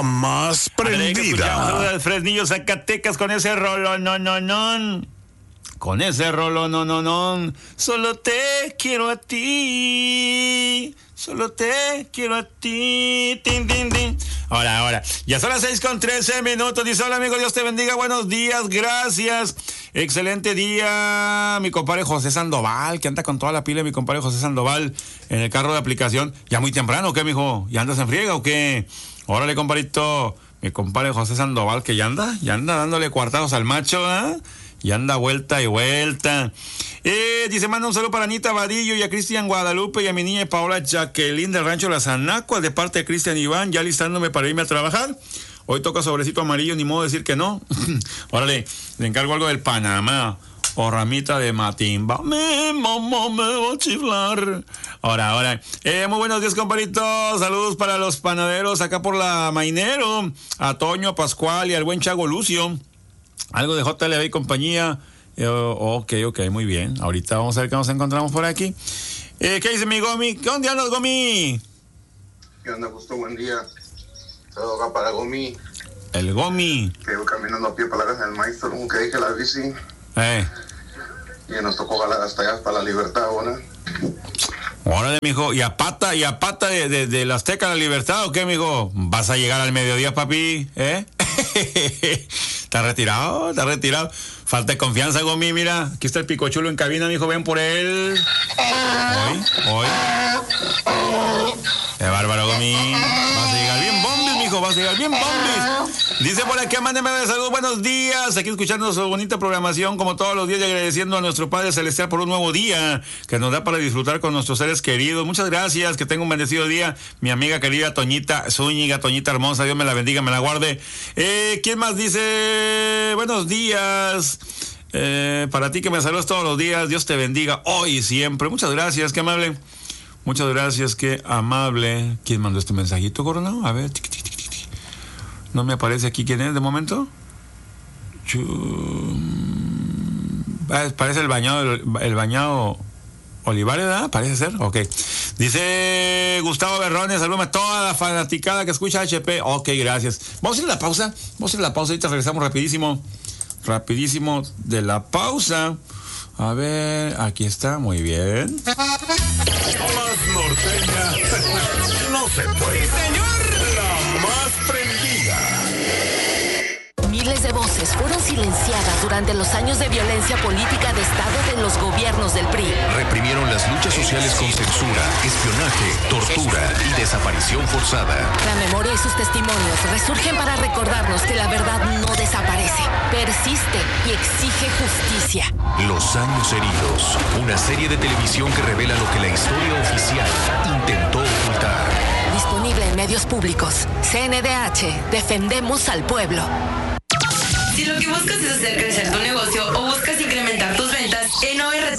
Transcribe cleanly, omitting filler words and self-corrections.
más prendida. Saludos al Fresnillo, Zacatecas con ese rolo, no. Con ese rolo, no. Solo te quiero a ti. Solo te quiero a ti. Tin, tin, tin. Ahora. Ya son las 6:13. Dice, hola amigo, Dios te bendiga. Buenos días, gracias. Excelente día, mi compadre José Sandoval, que anda con toda la pila, mi compadre José Sandoval, en el carro de aplicación. Ya muy temprano, ¿o qué, mijo? ¿Ya andas en friega o qué? Órale, compadrito, mi compadre José Sandoval, que ya anda dándole cuartados al macho, ¿eh? Y anda vuelta y vuelta. Dice, manda un saludo para Anita Vadillo y a Cristian Guadalupe y a mi niña Paola Jacqueline del Rancho Las Anacuas, de parte de Cristian Iván, ya listándome para irme a trabajar. Hoy toca sobrecito amarillo, ni modo de decir que no. Órale, le encargo algo del Panamá o ramita de matimba. Mamá me va a chiflar. Ahora. Muy buenos días, compadritos. Saludos para los panaderos acá por la Mainero. A Toño, a Pascual y al buen Chago Lucio. Algo de JLB y compañía. Ok, muy bien. Ahorita vamos a ver qué nos encontramos por aquí. ¿Qué dice mi Gomi? ¿Qué onda andas, Gomi? ¿Qué onda, Justo? Buen día. Saludos acá para Gomi. El Gomi. Que voy caminando a pie para la casa del maestro, como que dije la bici. Y nos tocó jalar hasta allá, hasta la Libertad, ¿no? Órale, mijo. ¿Y a pata de la Azteca la Libertad o qué, mijo? ¿Vas a llegar al mediodía, papi? ¿Estás retirado? Falta de confianza, Gomi, mira. Aquí está el picochulo en cabina, mijo. Ven por él. Hoy. Qué bárbaro, Gomi. Vas a llegar bien bombis, mijo. Dice por aquí, mándeme de salud. Buenos días. Aquí escuchando su bonita programación, como todos los días, y agradeciendo a nuestro Padre Celestial por un nuevo día que nos da para disfrutar con nuestros seres queridos. Muchas gracias. Que tenga un bendecido día. Mi amiga querida Toñita Zúñiga, Toñita hermosa. Dios me la bendiga, me la guarde. ¿Quién más dice? Buenos días. Para ti que me saludas todos los días. Dios te bendiga hoy y siempre. Muchas gracias. Qué amable. Muchas gracias. Qué amable. ¿Quién mandó este mensajito, Coronado? A ver. No me aparece aquí quién es de momento. Parece el bañado Olivares, ¿verdad? Parece ser. Ok. Dice Gustavo Berrones, salúdame a toda la fanaticada que escucha HP. Ok, gracias. Vamos a ir a la pausa. Ahorita regresamos rapidísimo de la pausa. A ver, aquí está, muy bien. Más norteña. No se puede. ¡Señor! La más prendida. Miles de voces fueron silenciadas durante los años de violencia política de Estado de los gobiernos del PRI. Reprimieron las luchas sociales con censura, espionaje, tortura y desaparición forzada. La memoria y sus testimonios resurgen para recordarnos que la verdad no desaparece, persiste y exige justicia. Los años heridos, una serie de televisión que revela lo que la historia oficial intentó ocultar. Disponible en medios públicos. CNDH, defendemos al pueblo. Si lo que buscas es hacer crecer tu negocio o buscas incrementar tus ventas, en ORT